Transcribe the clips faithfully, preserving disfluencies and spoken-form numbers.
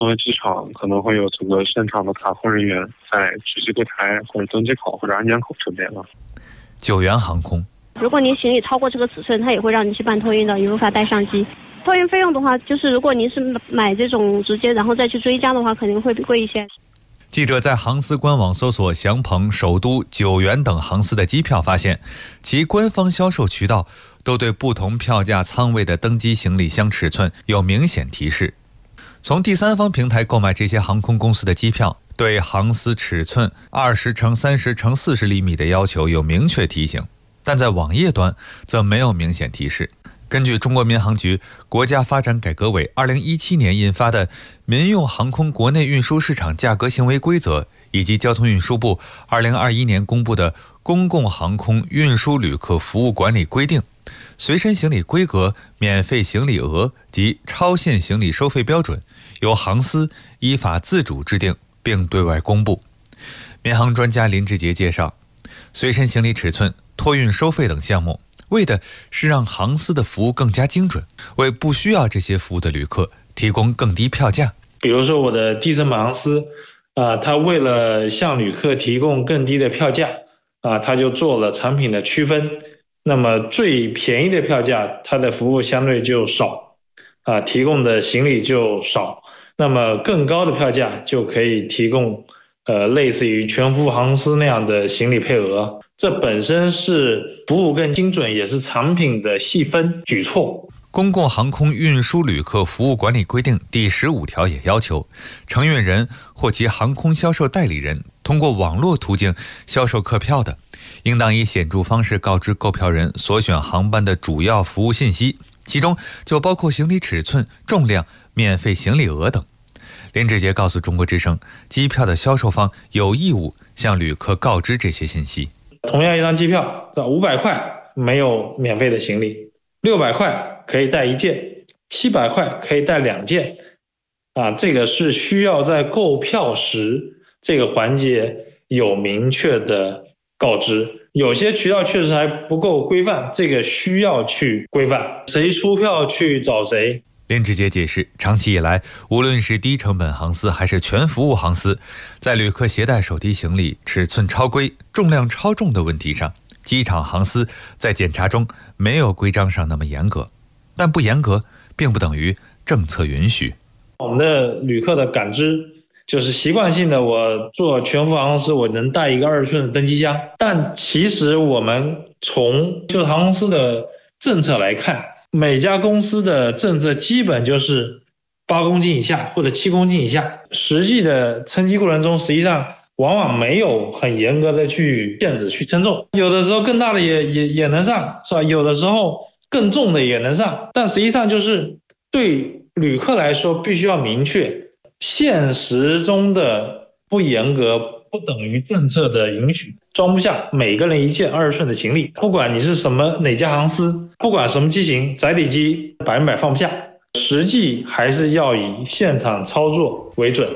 因为机场可能会有这个现场的卡控人员在值机柜台或者登机口或者安检口这边了。 九元航空， 如果您行李超过这个尺寸，它也会让您去办托运的，也无法带上机。托运费用的话，就是如果您是买这种直接然后再去追加的话，肯定会贵一些。 记者在航司官网搜索祥鹏、首都、九元等航司的机票，发现其官方销售渠道都对不同票价舱位的登机行李箱尺寸有明显提示。从第三方平台购买这些航空公司的机票，对航司尺寸二十乘三十乘四十厘米的要求有明确提醒，但在网页端则没有明显提示。根据中国民航局、国家发展改革委二零一七年印发的《民用航空国内运输市场价格行为规则》，以及交通运输部二零二一年公布的《公共航空运输旅客服务管理规定》，随身行李规格、免费行李额及超限行李收费标准由航司依法自主制定并对外公布。民航专家林志杰介绍，随身行李尺寸、托运收费等项目，为的是让航司的服务更加精准，为不需要这些服务的旅客提供更低票价。 比如说我的低成本航司，啊、呃，它为了向旅客提供更低的票价，啊、呃，它就做了产品的区分。那么最便宜的票价，它的服务相对就少，啊、呃，提供的行李就少。那么更高的票价就可以提供，呃，类似于全服务航司那样的行李配额。这本身是服务更精准，也是产品的细分举措。 公共航空运输旅客服务管理规定第十五条也要求，承运人或其航空销售代理人通过网络途径销售客票的，应当以显著方式告知购票人所选航班的主要服务信息，其中就包括行李尺寸、重量、免费行李额等。林志杰告诉中国之声，机票的销售方有义务向旅客告知这些信息。 同样一张机票，五百块没有免费的行李，六百块可以带一件，七百块可以带两件，啊，这个是需要在购票时这个环节有明确的告知。有些渠道确实还不够规范，这个需要去规范，谁出票去找谁。 林志杰解释，长期以来，无论是低成本航司还是全服务航司，在旅客携带手提行李尺寸超规、重量超重的问题上，机场航司在检查中没有规章上那么严格，但不严格并不等于政策允许。 我们的旅客的感知就是习惯性的，我做全服务航司我能带一个二十寸的登机箱，但其实我们从就是航空公司的政策来看，每家公司的政策基本就是八公斤以下或者七公斤以下，实际的称机过程中实际上往往没有很严格的去限制去称重，有的时候更大的也也也能上，是吧？有的时候更重的也能上，但实际上就是对旅客来说必须要明确，现实中的不严格不等于政策的允许，装不下每个人一件二十寸的行李，不管你是什么哪家航司，不管什么机型，载体机百分百放不下，实际还是要以现场操作为准。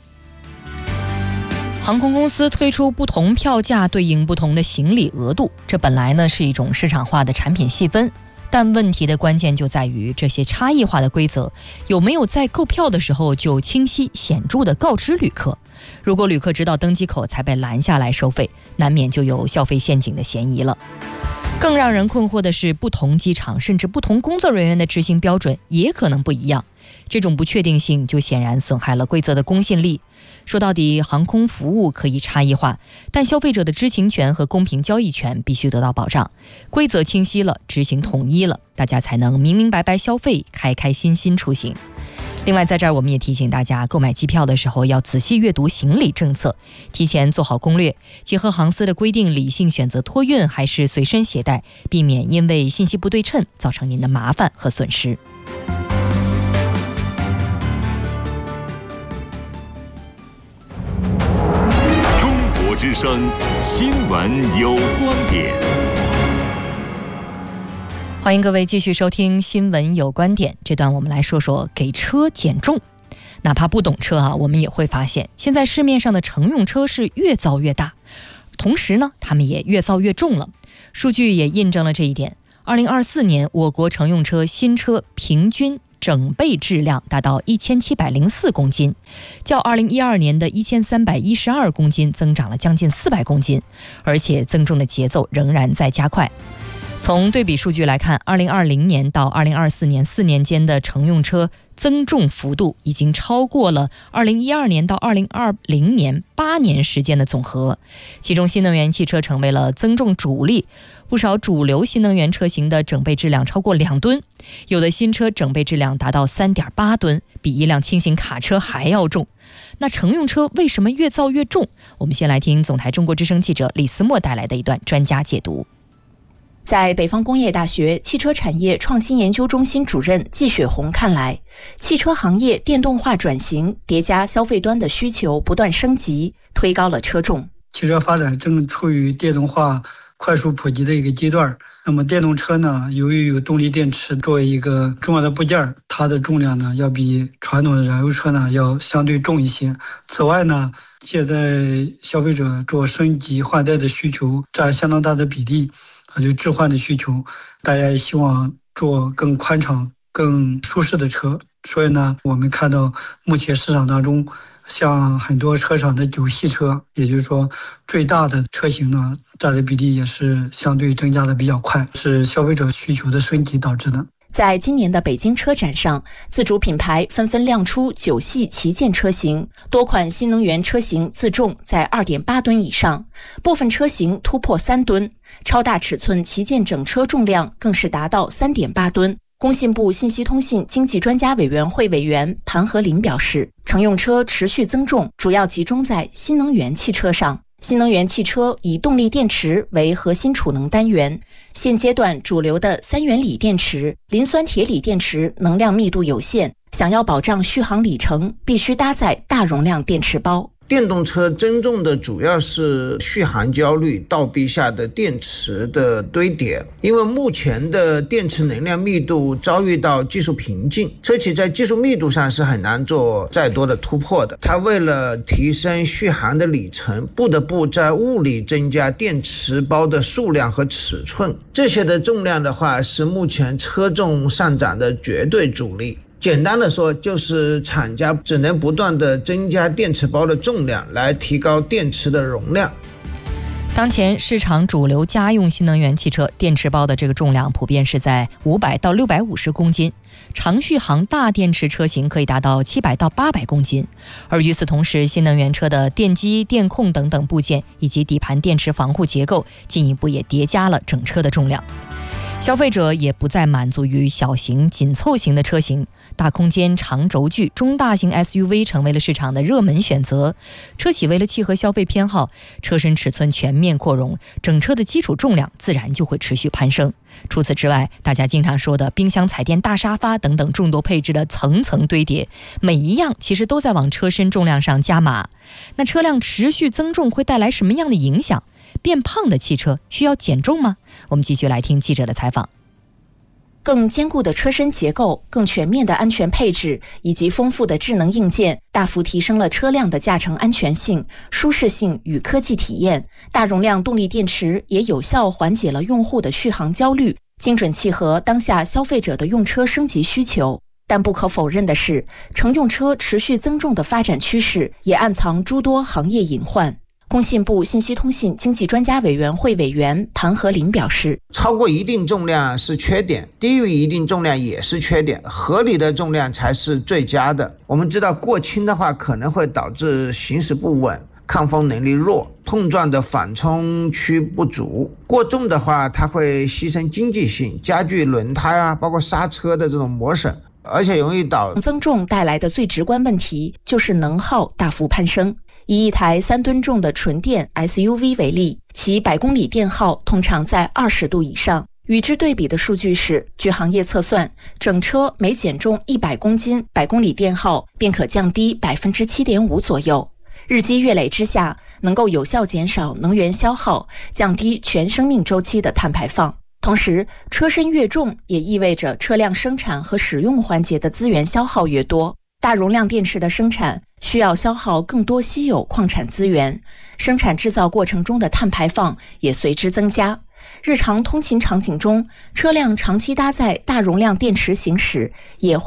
航空公司推出不同票价对应不同的行李额度，这本来呢是一种市场化的产品细分，但问题的关键就在于这些差异化的规则有没有在购票的时候就清晰显著地告知旅客。如果旅客直到登机口才被拦下来收费，难免就有消费陷阱的嫌疑了。更让人困惑的是，不同机场甚至不同工作人员的执行标准也可能不一样，这种不确定性就显然损害了规则的公信力。说到底，航空服务可以差异化，但消费者的知情权和公平交易权必须得到保障。规则清晰了，执行统一了，大家才能明明白白消费，开开心心出行。另外，在这儿我们也提醒大家，购买机票的时候要仔细阅读行李政策，提前做好攻略，结合航司的规定，理性选择托运还是随身携带，避免因为信息不对称造成您的麻烦和损失。 中国之声新闻有观点。 欢迎各位继续收听新闻有观点，这段我们来说说给车减重。哪怕不懂车啊，我们也会发现现在市面上的乘用车是越造越大，同时呢它们也越造越重了。数据也印证了这一点。二零二四年我国乘用车新车平均整备质量达到一千七百零四公斤，较二零一二年的一千三百一十二公斤增长了将近四百公斤，而且增重的节奏仍然在加快。从对比数据来看，二零二零年到二零二四年四年间的乘用车增重幅度已经超过了二零一二年到二零二零年八年时间的总和，其中新能源汽车成为了增重主力，不少主流新能源车型的整备质量超过两吨，有的新车整备质量达到 三点八吨，比一辆轻型卡车还要重。那乘用车为什么越造越重？我们先来听总台中国之声记者李思墨带来的一段专家解读。 在北方工业大学汽车产业创新研究中心主任季雪红看来，汽车行业电动化转型叠加消费端的需求不断升级，推高了车重。 汽车发展正处于电动化快速普及的一个阶段，那么电动车呢，由于有动力电池作为一个重要的部件，它的重量呢要比传统的燃油车呢要相对重一些。此外呢，现在消费者做升级换代的需求占相当大的比例，啊，就置换的需求，大家也希望做更宽敞、更舒适的车。所以呢，我们看到目前市场当中，像很多车厂的九系车，也就是说最大的车型呢，占的比例也是相对增加的比较快，是消费者需求的升级导致的。 在今年的北京车展上，自主品牌纷纷亮出九系旗舰车型，多款新能源车型自重在 二点八吨以上，部分车型突破三吨，超大尺寸旗舰整车重量更是达到 三点八吨。工信部信息通信经济专家委员会委员盘和林表示，乘用车持续增重主要集中在新能源汽车上。新能源汽车以动力电池为核心储能单元，现阶段主流的三元锂电池、磷酸铁锂电池能量密度有限，想要保障续航里程，必须搭载大容量电池包。 电动车增重的主要是续航焦虑倒逼下的电池的堆叠，因为目前的电池能量密度遭遇到技术瓶颈，车企在技术密度上是很难做再多的突破的。它为了提升续航的里程，不得不在物理增加电池包的数量和尺寸，这些的重量的话是目前车重上涨的绝对主力。简单的说，就是厂家只能不断的增加电池包的重量，来提高电池的容量。 当前市场主流家用新能源汽车电池包的这个重量普遍是在五百到六百五十公斤，长续航大电池车型可以达到七百到八百公斤。而与此同时，新能源车的电机、电控等等部件以及底盘电池防护结构进一步也叠加了整车的重量。消费者也不再满足于小型紧凑型的车型，大空间、长轴距、中大型 S U V 成为了市场的热门选择。车企为了契合消费偏好，车身尺寸全面扩容，整车的基础重量自然就会持续攀升。除此之外，大家经常说的冰箱、彩电、大沙发等等众多配置的层层堆叠，每一样其实都在往车身重量上加码。那车辆持续增重会带来什么样的影响？变胖的汽车需要减重吗？我们继续来听记者的采访。 更坚固的车身结构、更全面的安全配置以及丰富的智能硬件，大幅提升了车辆的驾乘安全性、舒适性与科技体验。大容量动力电池也有效缓解了用户的续航焦虑，精准契合当下消费者的用车升级需求。但不可否认的是，乘用车持续增重的发展趋势也暗藏诸多行业隐患。工信部信息通信经济专家委员会委员盘和林表示， 超过一定重量是缺点，低于一定重量也是缺点，合理的重量才是最佳的。我们知道过轻的话可能会导致行驶不稳，抗风能力弱，碰撞的缓冲区不足；过重的话，它会牺牲经济性，加剧轮胎啊，包括刹车的这种磨损，而且容易导增重带来的最直观问题就是能耗大幅攀升。以一台三吨重的纯电 S U V 为例，其百公里电耗通常在二十度以上。与之对比的数据是，据行业测算，整车每减重一百公斤，百公里电耗便可降低 百分之七点五 左右。日积月累之下，能够有效减少能源消耗，降低全生命周期的碳排放。同时，车身越重也意味着车辆生产和使用环节的资源消耗越多。大容量电池的生产需要消耗更多稀有矿产资源，生产制造过程中的碳排放也随之增加。日常通勤场景中，车辆长期搭载大容量电池行驶，也会